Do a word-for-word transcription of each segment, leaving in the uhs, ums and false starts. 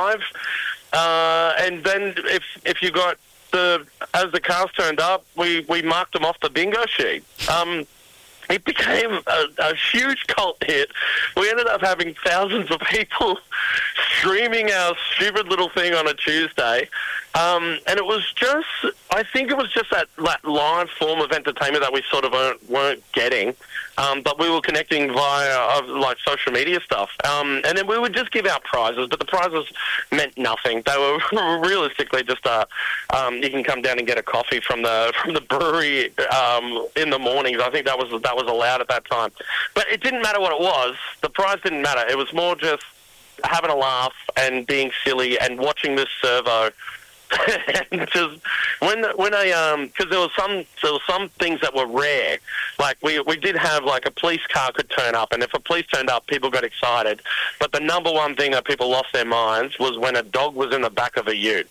drive. Uh, and then if if you got the as the cars turned up, we, we marked them off the bingo sheet. Um, it became a, a huge cult hit. We ended up having thousands of people streaming our stupid little thing on a Tuesday. Um, and it was just, I think it was just that, that live form of entertainment that we sort of weren't, weren't getting. Um, but we were connecting via uh, like social media stuff. Um, and then we would just give out prizes, but the prizes meant nothing. They were realistically just, uh, um, you can come down and get a coffee from the from the brewery um, in the mornings. I think that was that was allowed at that time. But it didn't matter what it was. The prize didn't matter. It was more just having a laugh and being silly and watching this servo. And just when when I um because there was some there was some things that were rare, like we we did have like a police car could turn up, and if a police turned up, people got excited. But the number one thing that people lost their minds was when a dog was in the back of a ute.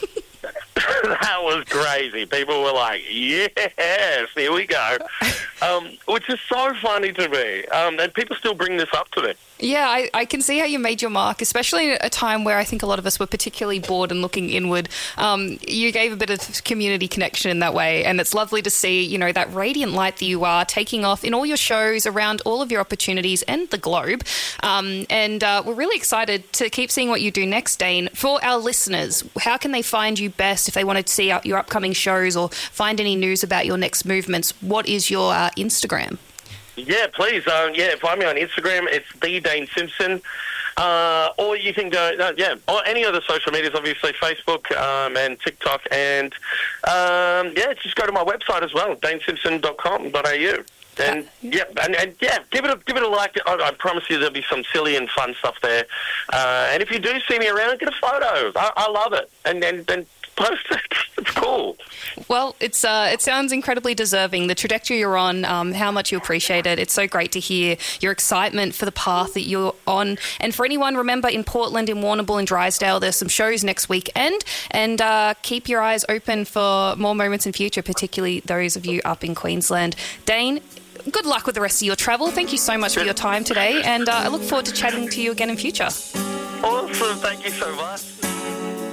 That was crazy. People were like, yes, here we go. Um, which is so funny to me. Um, and people still bring this up to me. Yeah, I, I can see how you made your mark, especially at a time where I think a lot of us were particularly bored and looking inward. Um, you gave a bit of community connection in that way, and it's lovely to see, you know, that radiant light that you are taking off in all your shows around all of your opportunities and the globe. Um, and uh, we're really excited to keep seeing what you do next, Dane. For our listeners, how can they find you best if they wanted to see your upcoming shows or find any news about your next movements? What is your uh, Instagram? Yeah, please. Um, yeah, find me on Instagram. It's the Dane Simpson. Uh, or you can go, uh, yeah, or any other social medias, obviously, Facebook um, and TikTok. And, um, yeah, just go to my website as well, dane simpson dot com dot a u. And, yeah, and, and, yeah, give it a give it a like. I, I promise you there'll be some silly and fun stuff there. Uh, and if you do see me around, get a photo. I, I love it. And, and, and post it. It's cool. Well, it's uh, it sounds incredibly deserving. The trajectory you're on, um, how much you appreciate it. It's so great to hear your excitement for the path that you're on. And for anyone, remember, in Portland, in Warrnambool, in Drysdale, there's some shows next weekend. And uh, keep your eyes open for more moments in future, particularly those of you up in Queensland. Dane, good luck with the rest of your travel. Thank you so much for your time today. And uh, I look forward to chatting to you again in future. Awesome. Thank you so much.